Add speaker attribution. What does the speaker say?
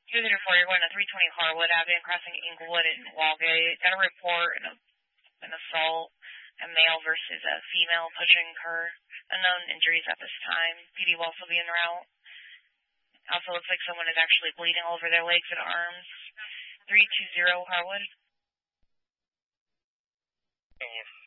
Speaker 1: 204, you're going to 320 Harwood Avenue, crossing Inglewood and Walgate. Got a report an assault, a male versus a female pushing her. Unknown injuries at this time. PD will also be en route. Also looks like someone is actually bleeding all over their legs and arms. 320 Harwood.